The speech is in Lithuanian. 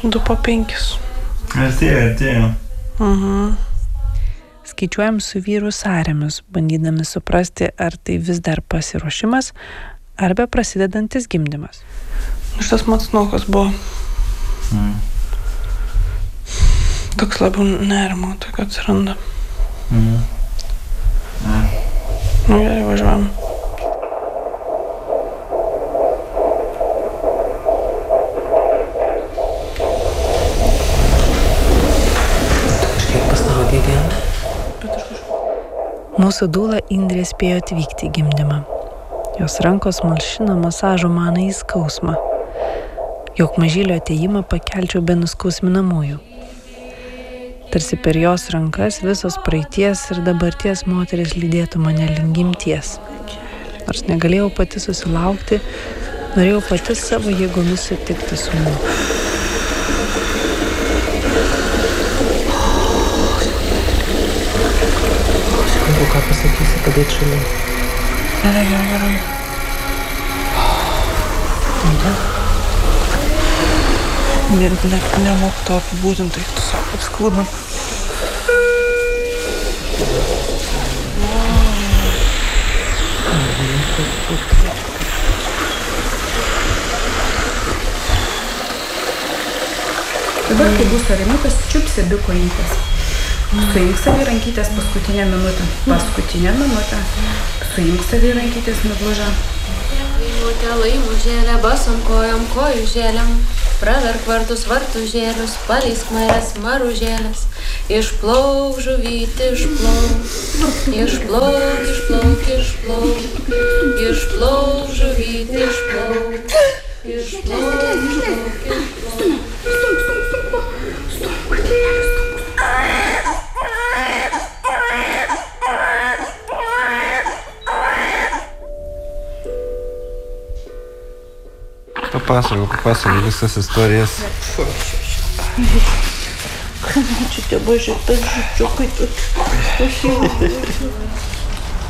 2 po 5. Artėjo. Skaičiuojam su vyru sarėmis, bandydami suprasti, ar tai vis dar pasiruošimas, arba prasidedantis gimdymas. Šitas matsnukas buvo. Toks labiau nerimo, tokio atsiranda. Gerai, važiuojam. Mūsų dūla Indrė spėjo atvykti į gimdymą. Jos rankos malšina masažo maną į skausmą. Jog mažylio atėjimą pakelčiau be nuskausminamųjų. Tarsi per jos rankas visos praeities ir dabarties moteris lydėtų mane link gimties. Nors negalėjau pati susilaukti, norėjau pati savo jėgomis sutikti sūnų. Ką pasakysi, padėt šalia? Gerai. Nemok to apibūdinti, tu sako, skūda. Dabar, kai bus arimukas, čiupsi abi kojytės. Suimk savį rankytės paskutinę minutę. Suimk savį rankytės miglužą. Laimužėlė, basom kojom, kojų žėlėm. Praverk vartus, vartų žėlius, paleisk mares, maružėlės. Išplauk, žuvytį, išplauk. Išplauk, žuvytį, išplauk. Papasakok visas istorijas. Čia tie bažiai, tas žiūčiukai tokie.